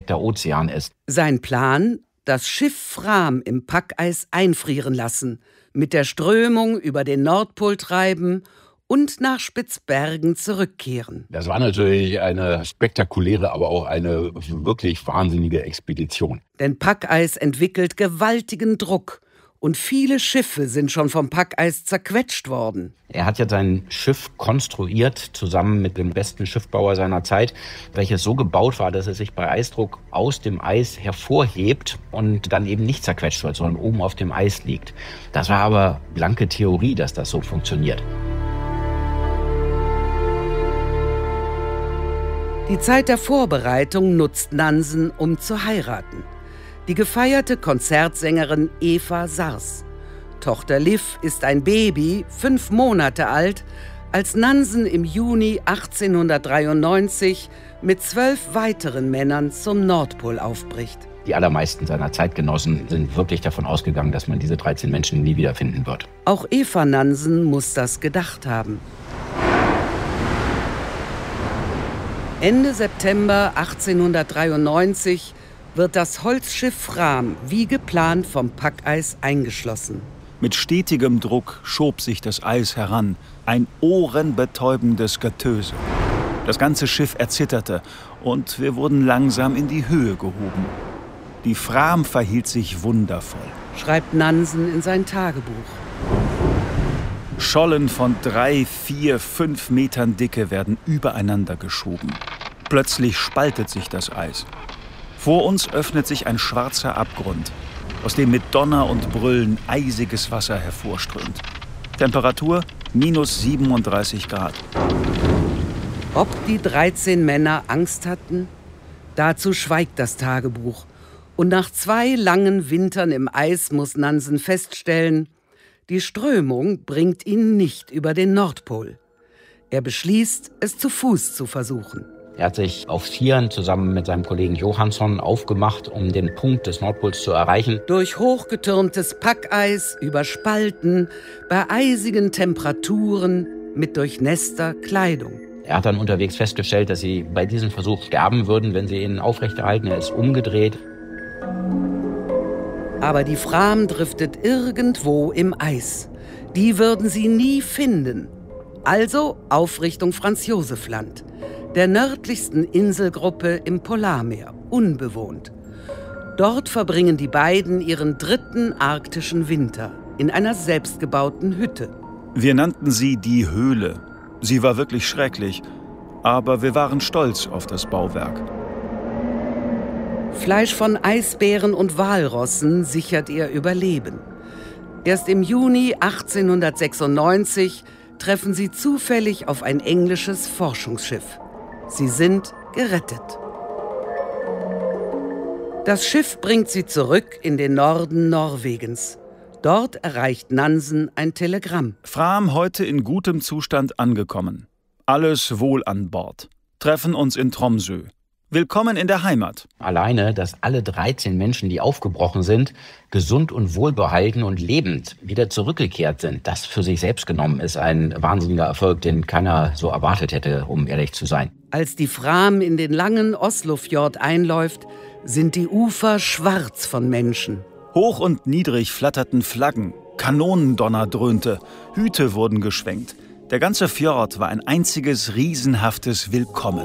der Ozean ist. Sein Plan: das Schiff Fram im Packeis einfrieren lassen, mit der Strömung über den Nordpol treiben und nach Spitzbergen zurückkehren. Das war natürlich eine spektakuläre, aber auch eine wirklich wahnsinnige Expedition. Denn Packeis entwickelt gewaltigen Druck und viele Schiffe sind schon vom Packeis zerquetscht worden. Er hat ja sein Schiff konstruiert, zusammen mit dem besten Schiffbauer seiner Zeit, welches so gebaut war, dass es sich bei Eisdruck aus dem Eis hervorhebt und dann eben nicht zerquetscht wird, sondern oben auf dem Eis liegt. Das war aber blanke Theorie, dass das so funktioniert. Die Zeit der Vorbereitung nutzt Nansen, um zu heiraten. Die gefeierte Konzertsängerin Eva Sars. Tochter Liv ist ein Baby, 5 Monate alt, als Nansen im Juni 1893 mit 12 weiteren Männern zum Nordpol aufbricht. Die allermeisten seiner Zeitgenossen sind wirklich davon ausgegangen, dass man diese 13 Menschen nie wiederfinden wird. Auch Eva Nansen muss das gedacht haben. Ende September 1893 wird das Holzschiff Fram wie geplant vom Packeis eingeschlossen. Mit stetigem Druck schob sich das Eis heran, ein ohrenbetäubendes Getöse. Das ganze Schiff erzitterte und wir wurden langsam in die Höhe gehoben. Die Fram verhielt sich wundervoll, schreibt Nansen in sein Tagebuch. Schollen von 3, 4, 5 Metern Dicke werden übereinander geschoben. Plötzlich spaltet sich das Eis. Vor uns öffnet sich ein schwarzer Abgrund, aus dem mit Donner und Brüllen eisiges Wasser hervorströmt. Temperatur -37 Grad. Ob die 13 Männer Angst hatten? Dazu schweigt das Tagebuch. Und nach 2 langen Wintern im Eis muss Nansen feststellen, die Strömung bringt ihn nicht über den Nordpol. Er beschließt, es zu Fuß zu versuchen. Er hat sich auf Vieren zusammen mit seinem Kollegen Johansson aufgemacht, um den Punkt des Nordpols zu erreichen. Durch hochgetürmtes Packeis, über Spalten, bei eisigen Temperaturen, mit durchnässter Kleidung. Er hat dann unterwegs festgestellt, dass sie bei diesem Versuch sterben würden, wenn sie ihn aufrechterhalten. Er ist umgedreht. Aber die Fram driftet irgendwo im Eis. Die würden sie nie finden. Also auf Richtung Franz-Josef-Land, der nördlichsten Inselgruppe im Polarmeer, unbewohnt. Dort verbringen die beiden ihren 3. arktischen Winter in einer selbstgebauten Hütte. Wir nannten sie die Höhle. Sie war wirklich schrecklich, aber wir waren stolz auf das Bauwerk. Fleisch von Eisbären und Walrossen sichert ihr Überleben. Erst im Juni 1896 treffen sie zufällig auf ein englisches Forschungsschiff. Sie sind gerettet. Das Schiff bringt sie zurück in den Norden Norwegens. Dort erreicht Nansen ein Telegramm. Fram heute in gutem Zustand angekommen. Alles wohl an Bord. Treffen uns in Tromsø. Willkommen in der Heimat. Alleine, dass alle 13 Menschen, die aufgebrochen sind, gesund und wohlbehalten und lebend wieder zurückgekehrt sind, das für sich selbst genommen ist ein wahnsinniger Erfolg, den keiner so erwartet hätte, um ehrlich zu sein. Als die Fram in den langen Oslofjord einläuft, sind die Ufer schwarz von Menschen. Hoch und niedrig flatterten Flaggen, Kanonendonner dröhnte, Hüte wurden geschwenkt. Der ganze Fjord war ein einziges riesenhaftes Willkommen.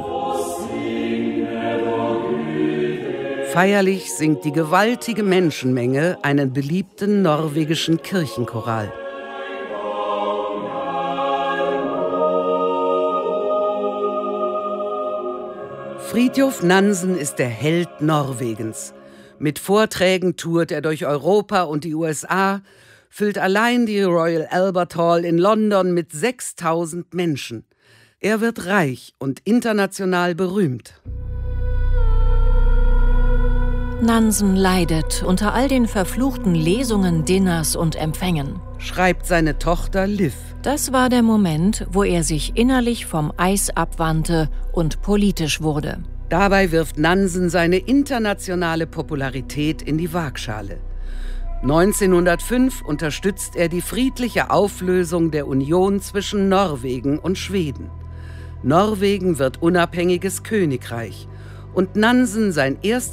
Feierlich singt die gewaltige Menschenmenge einen beliebten norwegischen Kirchenchoral. Fridtjof Nansen ist der Held Norwegens. Mit Vorträgen tourt er durch Europa und die USA, füllt allein die Royal Albert Hall in London mit 6.000 Menschen. Er wird reich und international berühmt. Nansen leidet unter all den verfluchten Lesungen, Dinners und Empfängen, schreibt seine Tochter Liv. Das war der Moment, wo er sich innerlich vom Eis abwandte und politisch wurde. Dabei wirft Nansen seine internationale Popularität in die Waagschale. 1905 unterstützt er die friedliche Auflösung der Union zwischen Norwegen und Schweden. Norwegen wird unabhängiges Königreich und Nansen sein erstes